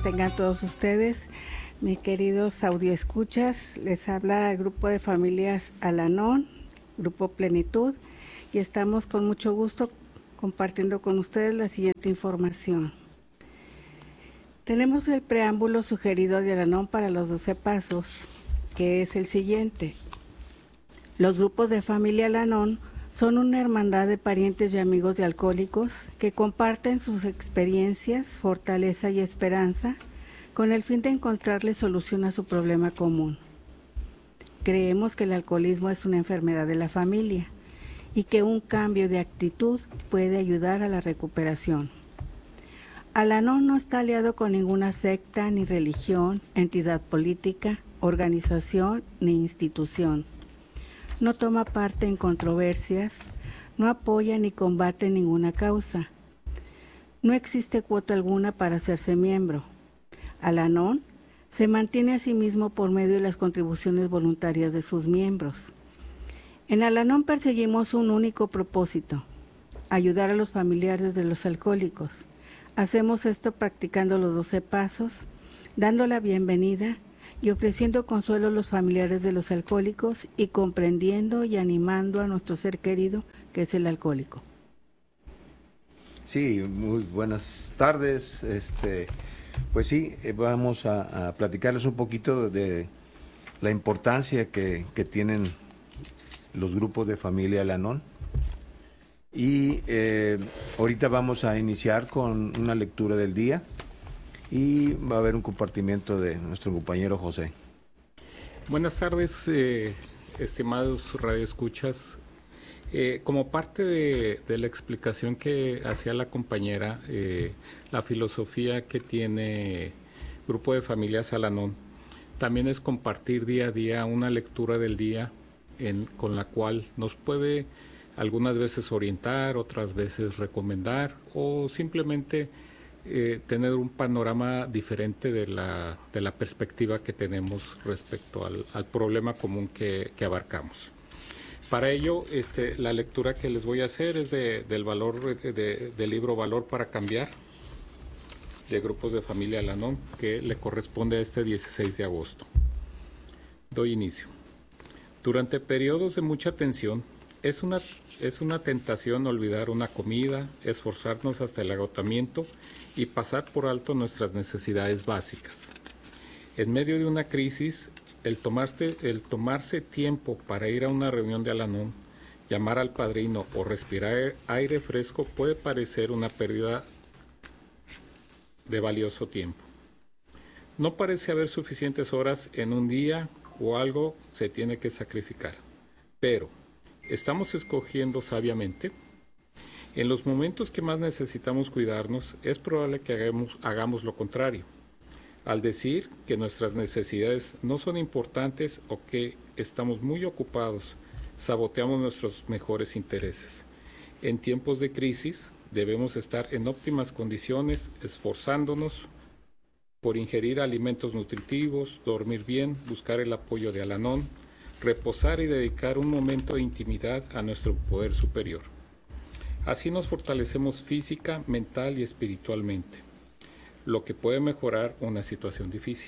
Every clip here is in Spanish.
tengan todos ustedes, mis queridos audioescuchas. Les habla el grupo de familias Al-Anon, Grupo Plenitud, y estamos con mucho gusto compartiendo con ustedes la siguiente información. Tenemos el preámbulo sugerido de Al-Anon para los 12 pasos, que es el siguiente. Los grupos de familia Al-Anon son una hermandad de parientes y amigos de alcohólicos que comparten sus experiencias, fortaleza y esperanza con el fin de encontrarle solución a su problema común. Creemos que el alcoholismo es una enfermedad de la familia y que un cambio de actitud puede ayudar a la recuperación. Al-Anon no está aliado con ninguna secta, ni religión, entidad política, organización ni institución. No toma parte en controversias, no apoya ni combate ninguna causa. No existe cuota alguna para hacerse miembro. Al-Anon se mantiene a sí mismo por medio de las contribuciones voluntarias de sus miembros. En Al-Anon perseguimos un único propósito: ayudar a los familiares de los alcohólicos. Hacemos esto practicando los 12 pasos, dando la bienvenida y ofreciendo consuelo a los familiares de los alcohólicos y comprendiendo y animando a nuestro ser querido, que es el alcohólico. Sí, muy buenas tardes. Pues sí, vamos a platicarles un poquito de la importancia que tienen los grupos de familia Al-Anon. Y ahorita vamos a iniciar con una lectura del día. Y va a haber un compartimiento de nuestro compañero José. Buenas tardes, estimados radioescuchas. Como parte de la explicación que hacía la compañera, la filosofía que tiene Grupo de Familias Al-Anon, también es compartir día a día una lectura del día con la cual nos puede algunas veces orientar, otras veces recomendar o simplemente tener un panorama diferente de la perspectiva que tenemos respecto al problema común que abarcamos. Para ello, la lectura que les voy a hacer es del libro Valor para Cambiar, de Grupos de Familia Al-Anon, que le corresponde a este 16 de agosto. Doy inicio. Durante periodos de mucha tensión, es una tentación olvidar una comida, esforzarnos hasta el agotamiento y pasar por alto nuestras necesidades básicas. En medio de una crisis, el tomarse tiempo para ir a una reunión de Al-Anon, llamar al padrino o respirar aire fresco puede parecer una pérdida de valioso tiempo. No parece haber suficientes horas en un día o algo se tiene que sacrificar, pero ¿estamos escogiendo sabiamente? En los momentos que más necesitamos cuidarnos, es probable que hagamos lo contrario. Al decir que nuestras necesidades no son importantes o que estamos muy ocupados, saboteamos nuestros mejores intereses. En tiempos de crisis, debemos estar en óptimas condiciones, esforzándonos por ingerir alimentos nutritivos, dormir bien, buscar el apoyo de Al-Anon, reposar y dedicar un momento de intimidad a nuestro poder superior. Así nos fortalecemos física, mental y espiritualmente, lo que puede mejorar una situación difícil.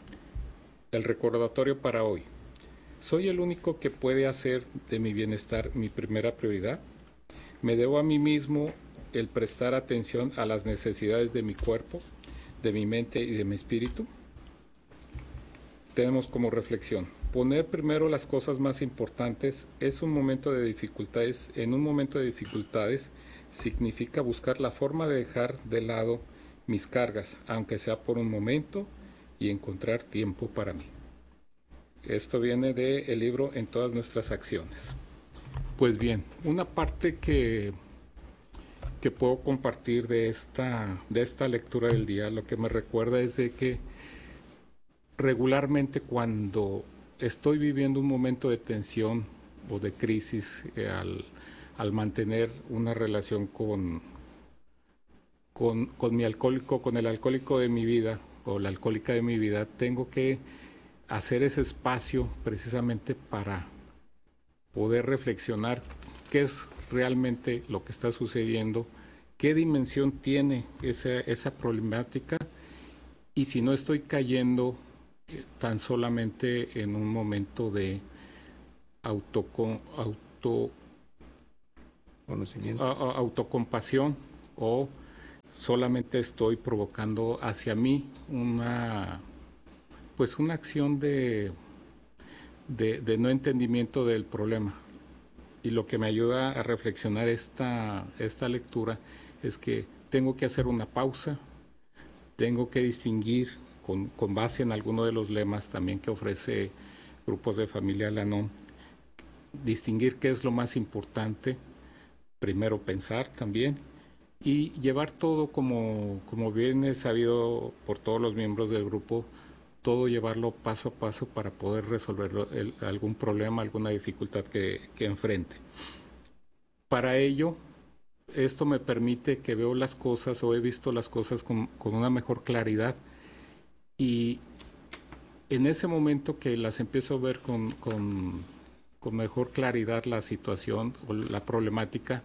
El recordatorio para hoy. ¿Soy el único que puede hacer de mi bienestar mi primera prioridad? ¿Me debo a mí mismo el prestar atención a las necesidades de mi cuerpo, de mi mente y de mi espíritu? Tenemos como reflexión: poner primero las cosas más importantes en un momento de dificultades significa buscar la forma de dejar de lado mis cargas, aunque sea por un momento, y encontrar tiempo para mí. Esto viene del libro En todas nuestras acciones. Pues bien, una parte que puedo compartir de esta lectura del día, lo que me recuerda es de que regularmente cuando estoy viviendo un momento de tensión o de crisis, al mantener una relación con mi alcohólico, con el alcohólico de mi vida o la alcohólica de mi vida, tengo que hacer ese espacio precisamente para poder reflexionar qué es realmente lo que está sucediendo, qué dimensión tiene esa problemática y si no estoy cayendo tan solamente en un momento de autocompasión, o solamente estoy provocando hacia mí una acción de no entendimiento del problema. Y lo que me ayuda a reflexionar esta lectura es que tengo que hacer una pausa, tengo que distinguir con base en alguno de los lemas también que ofrece Grupos de Familia Al-Anon, distinguir qué es lo más importante, primero pensar también, y llevar todo como bien es sabido por todos los miembros del grupo, todo llevarlo paso a paso para poder resolver algún problema, alguna dificultad que enfrente. Para ello, esto me permite que veo las cosas o he visto las cosas con una mejor claridad, y en ese momento que las empiezo a ver con mejor claridad la situación o la problemática,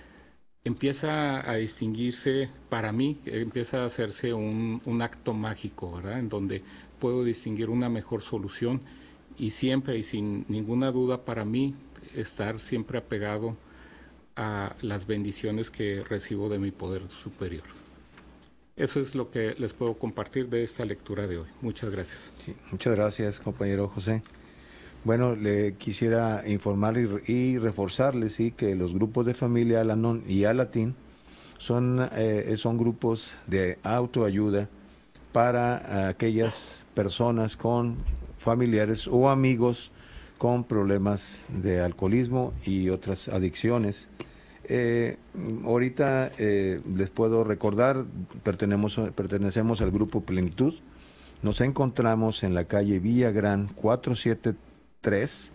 empieza a distinguirse, para mí, empieza a hacerse un acto mágico, ¿verdad? En donde puedo distinguir una mejor solución, y siempre y sin ninguna duda para mí estar siempre apegado a las bendiciones que recibo de mi poder superior. Eso es lo que les puedo compartir de esta lectura de hoy. Muchas gracias. Sí, muchas gracias, compañero José. Bueno, le quisiera informar y reforzarle, sí, que los grupos de familia Al-Anon y Alatín son grupos de autoayuda para aquellas personas con familiares o amigos con problemas de alcoholismo y otras adicciones. Ahorita les puedo recordar, pertenecemos al grupo Plenitud. Nos encontramos en la calle Villagrán 473,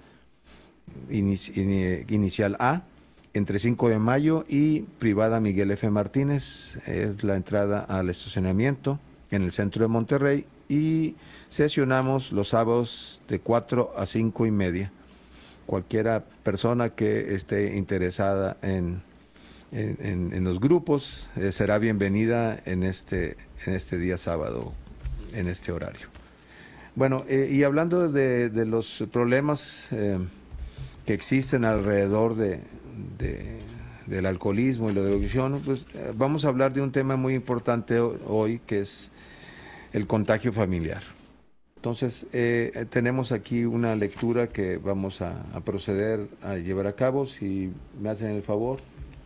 inicial A, entre 5 de Mayo y Privada Miguel F. Martínez. Es la entrada al estacionamiento en el centro de Monterrey, y sesionamos los sábados de 4 a 5 y media. Cualquiera persona que esté interesada en los grupos será bienvenida en este día sábado, en este horario. Bueno, y hablando de los problemas que existen alrededor del alcoholismo y la drogadicción, pues vamos a hablar de un tema muy importante hoy, que es el contagio familiar. Entonces, tenemos aquí una lectura que vamos a proceder a llevar a cabo, si me hacen el favor.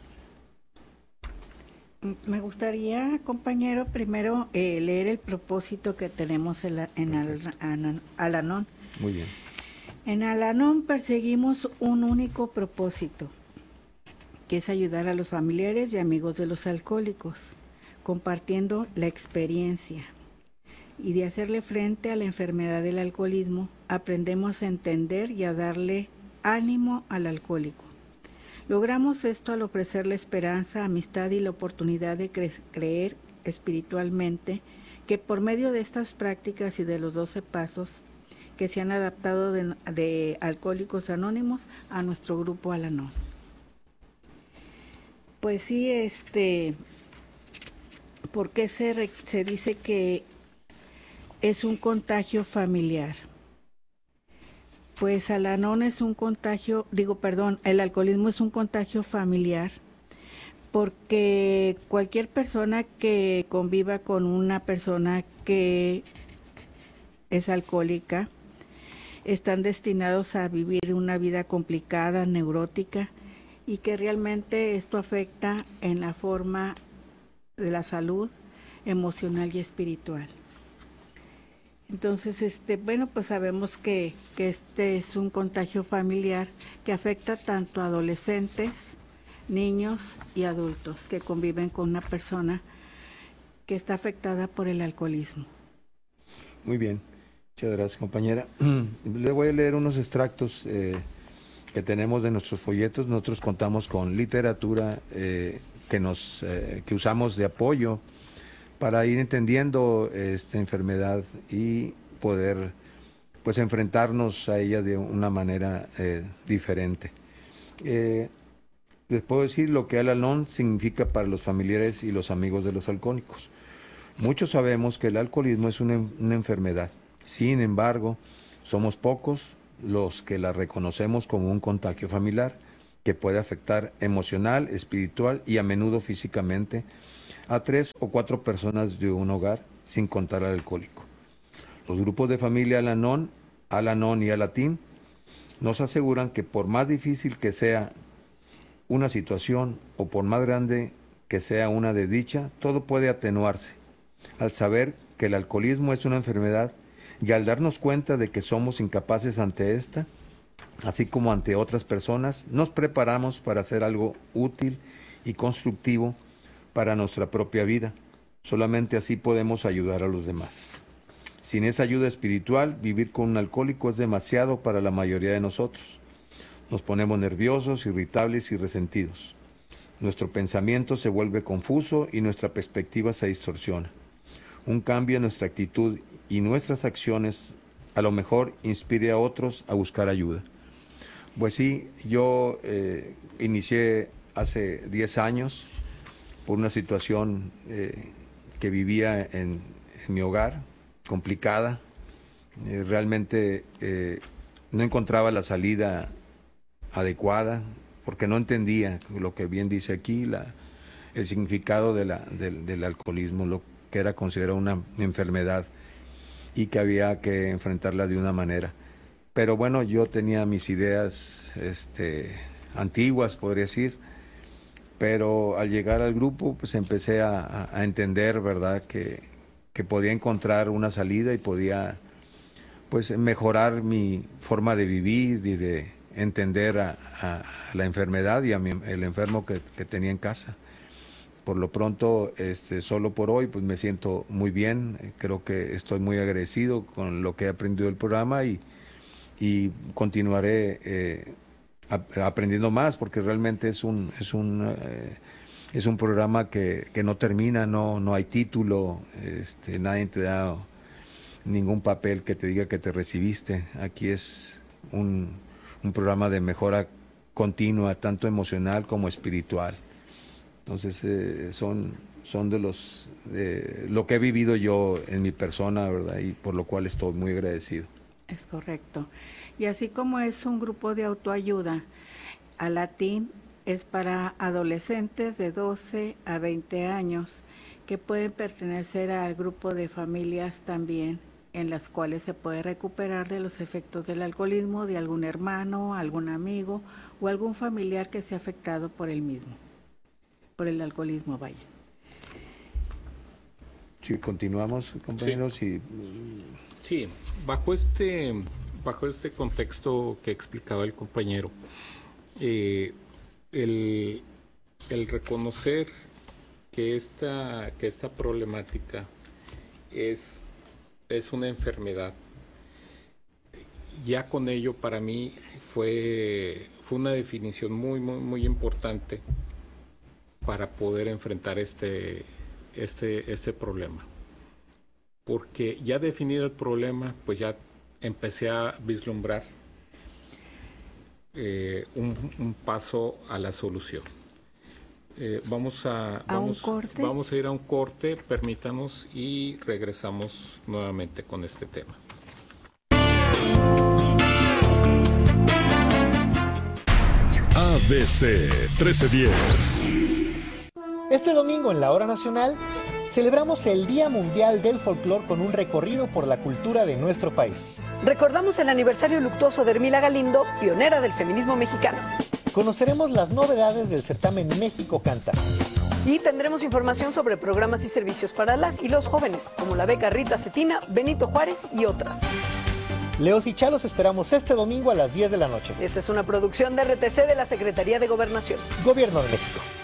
Me gustaría, compañero, primero leer el propósito que tenemos en Al-Anon. Muy bien. En Al-Anon perseguimos un único propósito, que es ayudar a los familiares y amigos de los alcohólicos, compartiendo la experiencia. Y de hacerle frente a la enfermedad del alcoholismo, aprendemos a entender y a darle ánimo al alcohólico. Logramos esto al ofrecerle esperanza, amistad y la oportunidad de creer espiritualmente, que por medio de estas prácticas y de los 12 pasos que se han adaptado de Alcohólicos Anónimos a nuestro grupo Al-Anon. Pues sí, ¿por qué se dice que es un contagio familiar? Pues Al-Anon es un contagio, el alcoholismo es un contagio familiar, porque cualquier persona que conviva con una persona que es alcohólica están destinados a vivir una vida complicada, neurótica, y que realmente esto afecta en la forma de la salud emocional y espiritual. Entonces, pues sabemos que este es un contagio familiar que afecta tanto a adolescentes, niños y adultos que conviven con una persona que está afectada por el alcoholismo. Muy bien, muchas gracias, compañera. Le voy a leer unos extractos que tenemos de nuestros folletos. Nosotros contamos con literatura que usamos de apoyo para ir entendiendo esta enfermedad y poder pues enfrentarnos a ella de una manera diferente. Les puedo decir lo que Al-Anon significa para los familiares y los amigos de los alcohólicos. Muchos sabemos que el alcoholismo es una enfermedad. Sin embargo, somos pocos los que la reconocemos como un contagio familiar que puede afectar emocional, espiritual y a menudo físicamente a 3 o 4 personas de un hogar, sin contar al alcohólico. Los grupos de familia Al-Anon y Alatín nos aseguran que por más difícil que sea una situación o por más grande que sea una desdicha, todo puede atenuarse al saber que el alcoholismo es una enfermedad y al darnos cuenta de que somos incapaces ante esta, así como ante otras personas, nos preparamos para hacer algo útil y constructivo para nuestra propia vida. Solamente así podemos ayudar a los demás. Sin esa ayuda espiritual, vivir con un alcohólico es demasiado para la mayoría de nosotros. Nos ponemos nerviosos, irritables y resentidos. Nuestro pensamiento se vuelve confuso y nuestra perspectiva se distorsiona. Un cambio en nuestra actitud y nuestras acciones a lo mejor inspire a otros a buscar ayuda. Pues sí, yo inicié hace 10 años por una situación que vivía en mi hogar, complicada. Realmente no encontraba la salida adecuada porque no entendía lo que bien dice aquí, el significado del alcoholismo, lo que era considerado una enfermedad y que había que enfrentarla de una manera. Pero bueno, yo tenía mis ideas antiguas, podría decir, pero al llegar al grupo pues empecé a entender, ¿verdad?, que podía encontrar una salida y podía pues mejorar mi forma de vivir y de entender a la enfermedad y el enfermo que tenía en casa. Por lo pronto, solo por hoy, pues me siento muy bien. Creo que estoy muy agradecido con lo que he aprendido del programa y continuaré aprendiendo más, porque realmente es un programa que no termina, no hay título, nadie te da ningún papel que te diga que te recibiste. Aquí es un programa de mejora continua, tanto emocional como espiritual. Entonces son de lo que he vivido yo en mi persona, ¿verdad? Y por lo cual estoy muy agradecido. Es correcto. Y así como es un grupo de autoayuda, Alatín es para adolescentes de 12 a 20 años que pueden pertenecer al grupo de familias también, en las cuales se puede recuperar de los efectos del alcoholismo de algún hermano, algún amigo o algún familiar que sea afectado por el mismo, por el alcoholismo, vaya. Sí, continuamos, compañeros. Sí, sí, bajo este contexto que explicaba el compañero, el reconocer que esta problemática es una enfermedad, ya con ello para mí fue una definición muy, muy, muy importante para poder enfrentar este problema. Porque ya definido el problema, pues ya empecé a vislumbrar un paso a la solución. Vamos a ir a un corte, permítanos, y regresamos nuevamente con este tema. ABC 1310. Este domingo en la Hora Nacional celebramos el Día Mundial del Folclor con un recorrido por la cultura de nuestro país. Recordamos el aniversario luctuoso de Hermila Galindo, pionera del feminismo mexicano. Conoceremos las novedades del certamen México Canta. Y tendremos información sobre programas y servicios para las y los jóvenes, como la beca Rita Cetina, Benito Juárez y otras. Leos y Chalos esperamos este domingo a las 10 de la noche. Esta es una producción de RTC de la Secretaría de Gobernación. Gobierno de México.